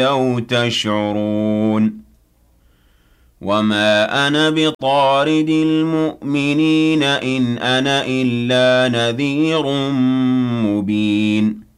أَوْ تَشْعُرُونَ وَمَا أَنَا بِطَارِدِ الْمُؤْمِنِينَ إِنْ أَنَا إِلَّا نَذِيرٌ مُّبِينٌ